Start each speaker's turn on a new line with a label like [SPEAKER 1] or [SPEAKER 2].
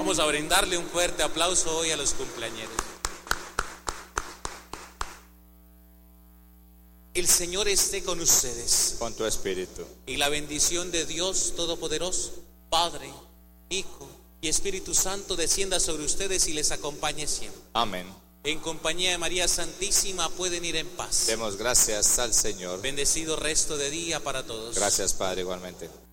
[SPEAKER 1] Vamos a brindarle un fuerte aplauso hoy a los cumpleañeros. El Señor esté con ustedes.
[SPEAKER 2] Con tu espíritu.
[SPEAKER 1] Y la bendición de Dios Todopoderoso, Padre, Hijo y Espíritu Santo descienda sobre ustedes y les acompañe siempre.
[SPEAKER 2] Amén.
[SPEAKER 1] En compañía de María Santísima pueden ir en paz.
[SPEAKER 2] Demos gracias al Señor.
[SPEAKER 1] Bendecido resto de día para todos.
[SPEAKER 2] Gracias, Padre, igualmente.